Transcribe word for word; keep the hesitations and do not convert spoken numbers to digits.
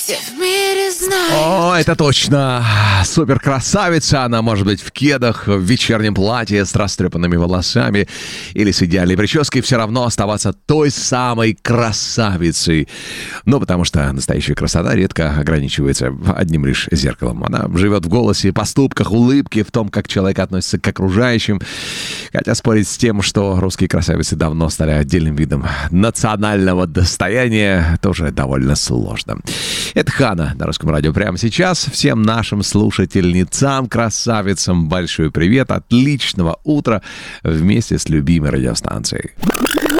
Все в мире знают. О, это точно. Супер красавица. Она может быть в кедах, в вечернем платье, с растрепанными волосами или с идеальной прической, все равно оставаться той самой красавицей. Ну, потому что настоящая красота редко ограничивается одним лишь зеркалом. Она живет в голосе, поступках, улыбке, в том, как человек относится к окружающим. Хотя спорить с тем, что русские красавицы давно стали отдельным видом национального достояния, тоже довольно сложно. Это Хана на Русском радио прямо сейчас. Всем нашим слушательницам, красавицам большой привет. Отличного утра вместе с любимой радиостанцией.